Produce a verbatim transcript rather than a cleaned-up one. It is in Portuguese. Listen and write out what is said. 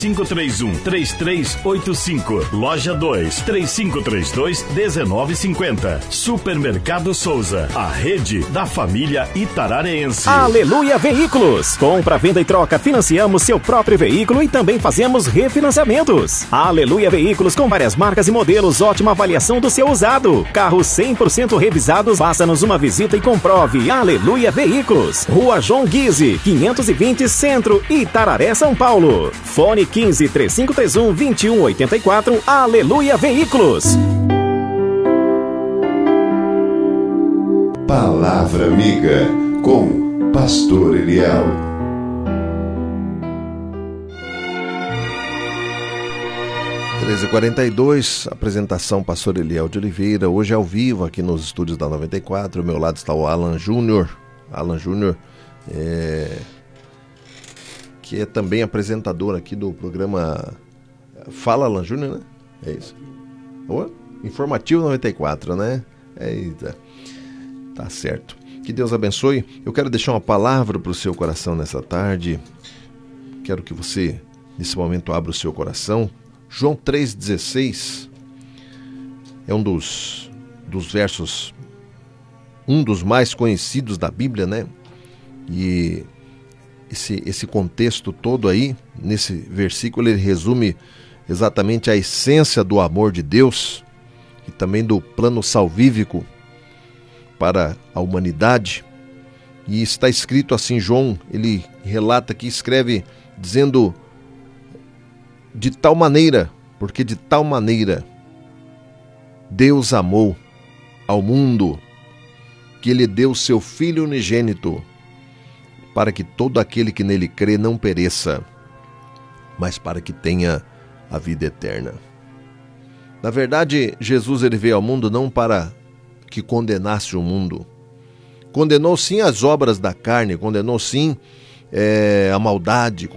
cinco três um, três três oito cinco. Loja dois, três cinco três dois, um nove cinco zero. Supermercado Souza, a rede da família itarareense. Aleluia Veículos. Compra, venda e troca. Financiamos seu próprio veículo e também fazemos refinanciamentos. Aleluia Veículos com várias marcas e modelos. Ótima avaliação do seu usado. Carros cem por cento revisados. Faça-nos uma visita e comprove. Aleluia Veículos. Rua João Guise, quinhentos e vinte Centro, Itararé, São Paulo. Fone quinze, três cinco três um, dois um oito quatro. Aleluia Veículos. Palavra Amiga com Pastor Eliel. treze e quarenta e dois, apresentação Pastor Eliel de Oliveira, hoje ao vivo aqui nos estúdios da noventa e quatro. Ao meu lado está o Alan Júnior. Alan Júnior é... que é também apresentador aqui do programa Fala Alan Júnior, né? É isso. Oh, Informativo noventa e quatro, né? Eita. Tá certo. Que Deus abençoe. Eu quero deixar uma palavra para o seu coração nessa tarde. Quero que você, nesse momento, abra o seu coração. João três dezesseis é um dos, dos versos, um dos mais conhecidos da Bíblia, né? E esse, esse contexto todo aí, nesse versículo, ele resume exatamente a essência do amor de Deus e também do plano salvífico para a humanidade. E está escrito assim, João, ele relata aqui, escreve dizendo: de tal maneira, porque de tal maneira Deus amou ao mundo que ele deu seu Filho unigênito, para que todo aquele que nele crê não pereça, mas para que tenha a vida eterna. Na verdade, Jesus ele veio ao mundo não para que condenasse o mundo. Condenou sim as obras da carne, condenou sim é, a maldade,